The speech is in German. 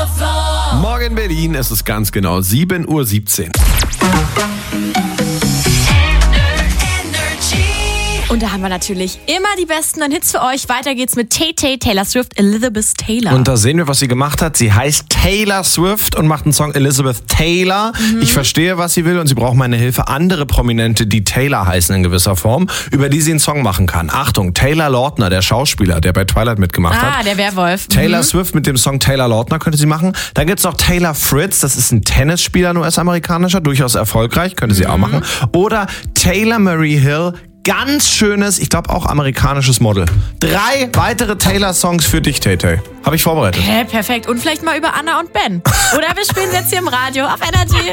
Morgen in Berlin ist es ganz genau 7:17 Uhr. Und da haben wir natürlich immer die besten neuen Hits für euch. Weiter geht's mit Tay-Tay, Taylor Swift, Elizabeth Taylor. Und da sehen wir, was sie gemacht hat. Sie heißt Taylor Swift und macht einen Song Elizabeth Taylor. Ich verstehe, was sie will und sie braucht meine Hilfe. Andere Prominente, die Taylor heißen in gewisser Form, über die sie einen Song machen kann. Achtung, Taylor Lautner, der Schauspieler, der bei Twilight mitgemacht hat. Der Werwolf. Taylor Swift mit dem Song Taylor Lautner könnte sie machen. Dann gibt's noch Taylor Fritz, das ist ein Tennisspieler, ein US-amerikanischer, durchaus erfolgreich, könnte sie auch machen. Oder Taylor Marie Hill, ganz schönes, ich glaube auch amerikanisches Model. 3 weitere Taylor-Songs für dich, Tay-Tay. Habe ich vorbereitet. Perfekt. Und vielleicht mal über Anna und Ben. Oder wir spielen jetzt hier im Radio auf Energy.